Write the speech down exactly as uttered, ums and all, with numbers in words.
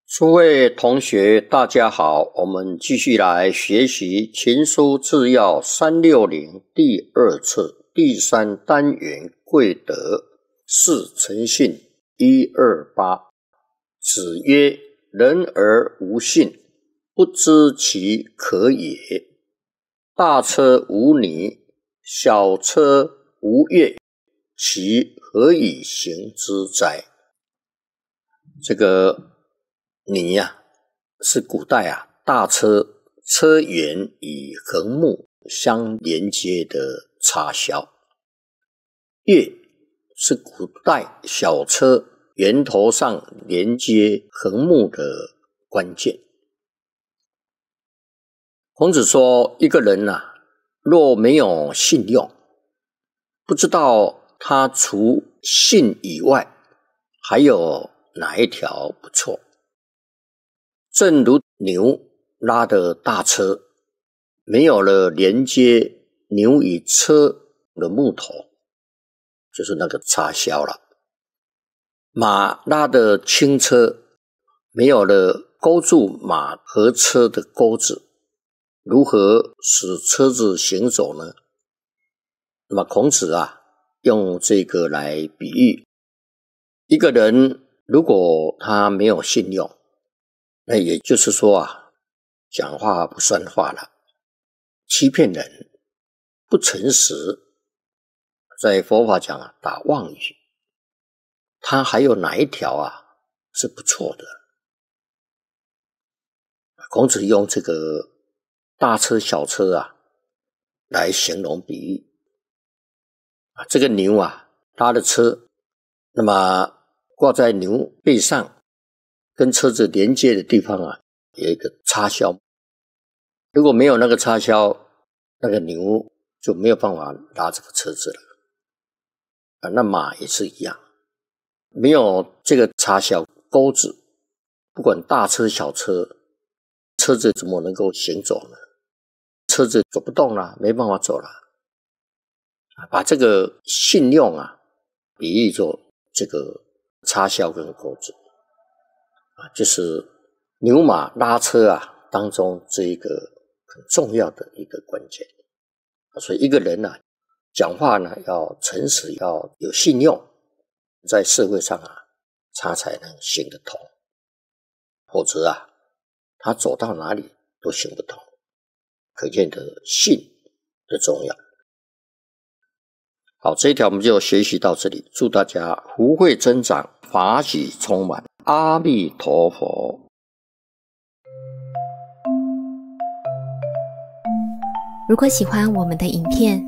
诸位同学大家好，我们继续来学习情书治要三六零第二册第三单元贵德四诚信一二八。子曰：人而无信，不知其可也。大车无泥，小车无月，其何以行之哉？这个泥啊，是古代啊大车车辕与横木相连接的插销。月是古代小车辕头上连接横木的关键。孔子说，一个人啊，若没有信用，不知道他除信以外还有哪一条不错。正如牛拉的大车，没有了连接牛与车的木头，就是那个插销了。马拉的轻车，没有了勾住马和车的钩子，如何使车子行走呢？那么孔子啊，用这个来比喻，一个人如果他没有信用，那也就是说啊，讲话不算话了，欺骗人，不诚实，在佛法讲啊，打妄语，他还有哪一条啊是不错的？孔子用这个大车小车啊来形容比喻啊，这个牛啊拉的车，那么挂在牛背上跟车子连接的地方啊，有一个插销。如果没有那个插销，那个牛就没有办法拉这个车子了。啊，那马也是一样，没有这个插销钩子，不管大车小车，车子怎么能够行走呢？车子走不动了，没办法走了。把这个信用啊，比喻作这个插销跟钩子。啊，就是牛马拉车啊当中这一个很重要的一个关键。所以一个人啊，讲话呢要诚实，要有信用，在社会上啊，他才能行得通。否则啊，他走到哪里都行不通。可见的信的重要。好，这一条我们就学习到这里。祝大家福慧增长，法喜充满。阿弥陀佛。 如果喜欢我们的影片，